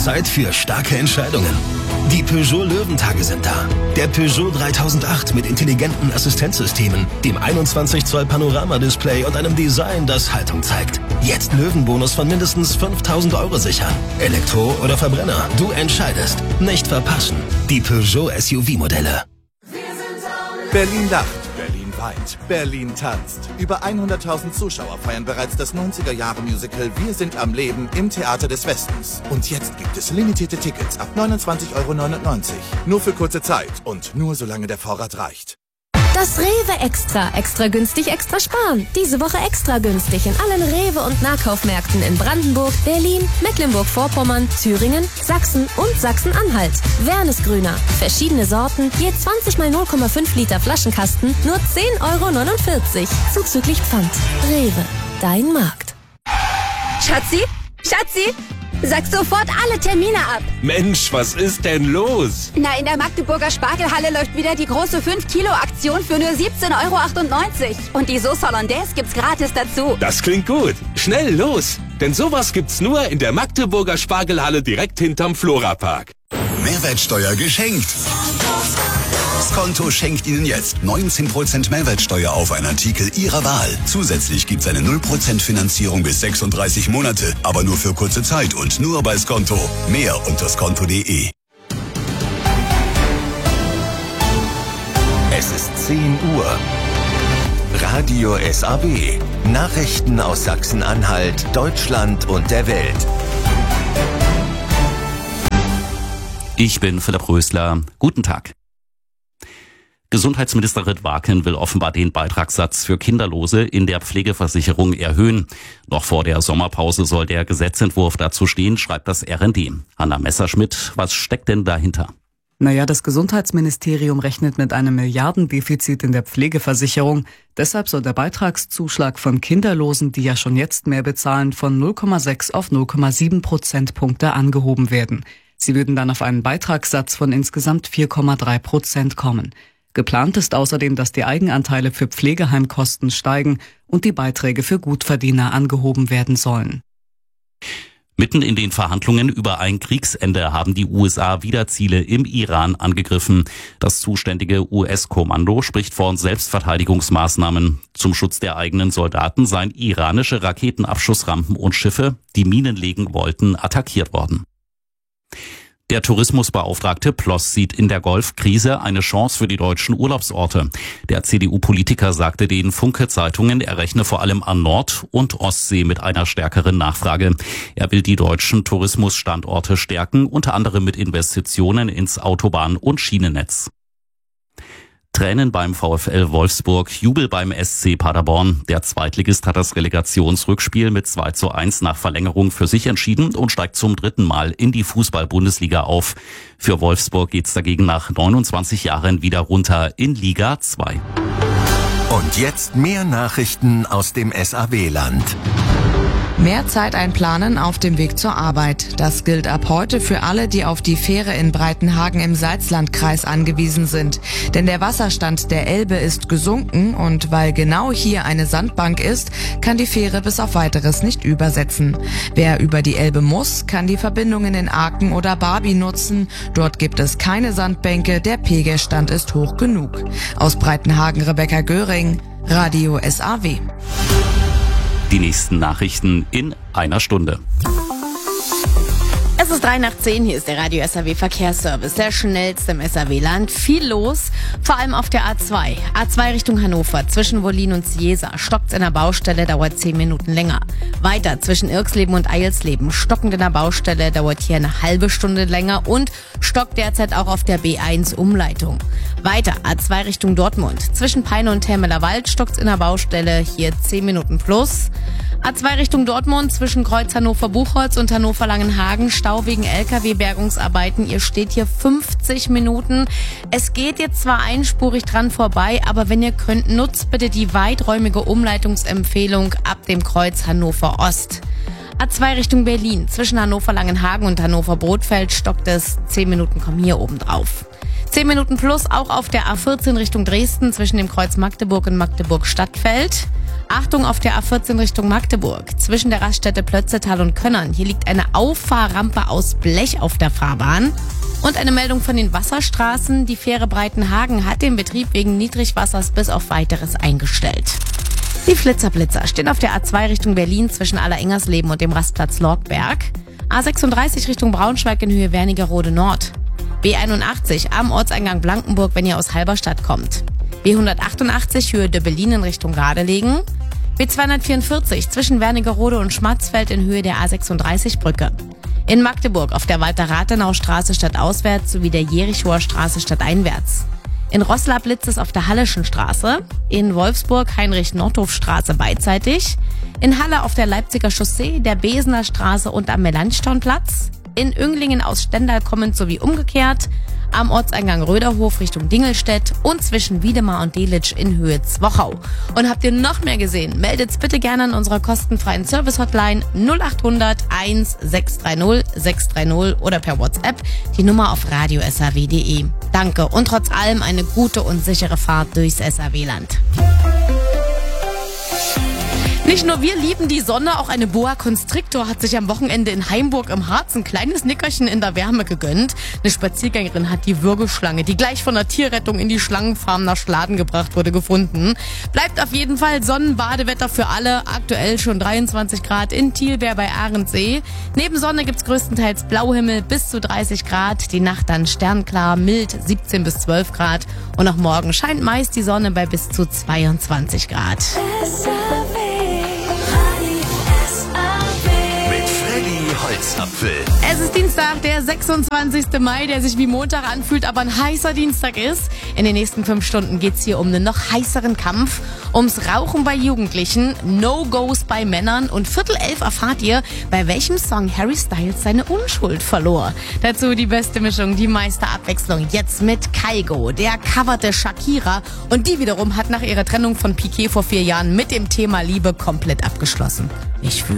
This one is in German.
Zeit für starke Entscheidungen. Die Peugeot Löwentage sind da. Der Peugeot 3008 mit intelligenten Assistenzsystemen, dem 21 Zoll Panoramadisplay und einem Design, das Haltung zeigt. Jetzt Löwenbonus von mindestens 5.000 Euro sichern. Elektro oder Verbrenner, du entscheidest. Nicht verpassen. Die Peugeot SUV-Modelle. Berlin lacht, Berlin weint, Berlin tanzt. Über 100.000 Zuschauer feiern bereits das 90er-Jahre-Musical Wir sind am Leben im Theater des Westens. Und jetzt gibt es limitierte Tickets ab 29,99 Euro. Nur für kurze Zeit und nur solange der Vorrat reicht. Das Rewe Extra. Extra günstig, extra sparen. Diese Woche extra günstig in allen Rewe- und Nahkaufmärkten in Brandenburg, Berlin, Mecklenburg-Vorpommern, Thüringen, Sachsen und Sachsen-Anhalt. Wernesgrüner. Verschiedene Sorten, je 20 mal 0,5 Liter Flaschenkasten, nur 10,49 Euro. Zuzüglich Pfand. Rewe. Dein Markt. Schatzi? Schatzi? Sag sofort alle Termine ab. Mensch, was ist denn los? Na, in der Magdeburger Spargelhalle läuft wieder die große 5-Kilo-Aktion für nur 17,98 Euro. Und die Sauce Hollandaise gibt's gratis dazu. Das klingt gut. Schnell los. Denn sowas gibt's nur in der Magdeburger Spargelhalle direkt hinterm Florapark. Mehrwertsteuer geschenkt. Skonto schenkt Ihnen jetzt 19% Mehrwertsteuer auf einen Artikel Ihrer Wahl. Zusätzlich gibt's eine 0% Finanzierung bis 36 Monate, aber nur für kurze Zeit und nur bei Skonto. Mehr unter skonto.de. Es ist 10 Uhr. Radio SAW. Nachrichten aus Sachsen-Anhalt, Deutschland und der Welt. Ich bin Philipp Rösler. Guten Tag. Gesundheitsministerin Waken will offenbar den Beitragssatz für Kinderlose in der Pflegeversicherung erhöhen. Noch vor der Sommerpause soll der Gesetzentwurf dazu stehen, schreibt das RND. Hanna Messerschmidt, was steckt denn dahinter? Naja, das Gesundheitsministerium rechnet mit einem Milliardendefizit in der Pflegeversicherung. Deshalb soll der Beitragszuschlag von Kinderlosen, die ja schon jetzt mehr bezahlen, von 0,6 auf 0,7 Prozentpunkte angehoben werden. Sie würden dann auf einen Beitragssatz von insgesamt 4,3% kommen. Geplant ist außerdem, dass die Eigenanteile für Pflegeheimkosten steigen und die Beiträge für Gutverdiener angehoben werden sollen. Mitten in den Verhandlungen über ein Kriegsende haben die USA wieder Ziele im Iran angegriffen. Das zuständige US-Kommando spricht von Selbstverteidigungsmaßnahmen. Zum Schutz der eigenen Soldaten seien iranische Raketenabschussrampen und Schiffe, die Minen legen wollten, attackiert worden. Der Tourismusbeauftragte Ploss sieht in der Golfkrise eine Chance für die deutschen Urlaubsorte. Der CDU-Politiker sagte den Funke-Zeitungen, er rechne vor allem an Nord- und Ostsee mit einer stärkeren Nachfrage. Er will die deutschen Tourismusstandorte stärken, unter anderem mit Investitionen ins Autobahn- und Schienennetz. Tränen beim VfL Wolfsburg, Jubel beim SC Paderborn. Der Zweitligist hat das Relegationsrückspiel mit 2:1 nach Verlängerung für sich entschieden und steigt zum 3. Mal in die Fußball-Bundesliga auf. Für Wolfsburg geht's dagegen nach 29 Jahren wieder runter in Liga 2. Und jetzt mehr Nachrichten aus dem SAW-Land. Mehr Zeit einplanen auf dem Weg zur Arbeit. Das gilt ab heute für alle, die auf die Fähre in Breitenhagen im Salzlandkreis angewiesen sind. Denn der Wasserstand der Elbe ist gesunken und weil genau hier eine Sandbank ist, kann die Fähre bis auf Weiteres nicht übersetzen. Wer über die Elbe muss, kann die Verbindungen in Aken oder Barby nutzen. Dort gibt es keine Sandbänke, der Pegelstand ist hoch genug. Aus Breitenhagen Rebecca Göring, Radio SAW. Die nächsten Nachrichten in einer Stunde. Es ist 9:03, hier ist der Radio SAW Verkehrsservice, der schnellste im SAW-Land. Viel los, vor allem auf der A2. A2 Richtung Hannover, zwischen Wollin und Ciesa. Stockt's in der Baustelle, dauert 10 Minuten länger. Weiter zwischen Irksleben und Eilsleben. Stockend in der Baustelle, dauert hier eine halbe Stunde länger und stockt derzeit auch auf der B1 Umleitung. Weiter A2 Richtung Dortmund. Zwischen Peine und Termeler Wald stockt's in der Baustelle, hier 10 Minuten plus. A2 Richtung Dortmund, zwischen Kreuz Hannover-Buchholz und Hannover-Langenhagen, Stau wegen LKW-Bergungsarbeiten. Ihr steht hier 50 Minuten. Es geht jetzt zwar einspurig dran vorbei, aber wenn ihr könnt, nutzt bitte die weiträumige Umleitungsempfehlung ab dem Kreuz Hannover-Ost. A2 Richtung Berlin, zwischen Hannover-Langenhagen und Hannover-Brodfeld stockt es. 10 Minuten kommen hier oben drauf. 10 Minuten plus auch auf der A14 Richtung Dresden, zwischen dem Kreuz Magdeburg und Magdeburg-Stadtfeld. Achtung auf der A14 Richtung Magdeburg. Zwischen der Raststätte Plötzetal und Könnern. Hier liegt eine Auffahrrampe aus Blech auf der Fahrbahn. Und eine Meldung von den Wasserstraßen. Die Fähre Breitenhagen hat den Betrieb wegen Niedrigwassers bis auf Weiteres eingestellt. Die Flitzer stehen auf der A2 Richtung Berlin zwischen Allerengersleben und dem Rastplatz Lorgberg. A36 Richtung Braunschweig in Höhe Wernigerode Nord. B81 am Ortseingang Blankenburg, wenn ihr aus Halberstadt kommt. B188 Höhe Döbbelin in Richtung Gardelegen. B244 zwischen Wernigerode und Schmatzfeld in Höhe der A36-Brücke. In Magdeburg auf der Walter-Rathenau-Straße stadtauswärts sowie der Jerichower Straße stadteinwärts. In Roßla blitzt es auf der Halleschen Straße. In Wolfsburg Heinrich-Nordhof-Straße beidseitig. In Halle auf der Leipziger Chaussee, der Besener Straße und am Melanchthonplatz. In Önglingen aus Stendal kommend sowie umgekehrt. Am Ortseingang Röderhof Richtung Dingelstedt und zwischen Wiedemar und Delitzsch in Höhe Zwochau. Und habt ihr noch mehr gesehen? Meldet's bitte gerne an unserer kostenfreien Service-Hotline 0800 1 630 630 oder per WhatsApp die Nummer auf radio.saw.de. Danke und trotz allem eine gute und sichere Fahrt durchs SAW-Land. Nicht nur wir lieben die Sonne, auch eine Boa Constrictor hat sich am Wochenende in Heimburg im Harz ein kleines Nickerchen in der Wärme gegönnt. Eine Spaziergängerin hat die Würgeschlange, die gleich von der Tierrettung in die Schlangenfarm nach Schladen gebracht wurde, gefunden. Bleibt auf jeden Fall Sonnenbadewetter für alle. Aktuell schon 23 Grad in Thielberg bei Ahrensee. Neben Sonne gibt's größtenteils Blauhimmel bis zu 30 Grad. Die Nacht dann sternklar, mild 17 bis 12 Grad. Und auch morgen scheint meist die Sonne bei bis zu 22 Grad. Holzapfel. Es ist Dienstag, der 26. Mai, der sich wie Montag anfühlt, aber ein heißer Dienstag ist. In den nächsten 5 Stunden geht's hier um einen noch heißeren Kampf, ums Rauchen bei Jugendlichen, No-Gos bei Männern und 10:45 erfahrt ihr, bei welchem Song Harry Styles seine Unschuld verlor. Dazu die beste Mischung, die meiste Abwechslung. Jetzt mit Kygo, der coverte Shakira und die wiederum hat nach ihrer Trennung von Piqué vor 4 Jahren mit dem Thema Liebe komplett abgeschlossen. Ich fühle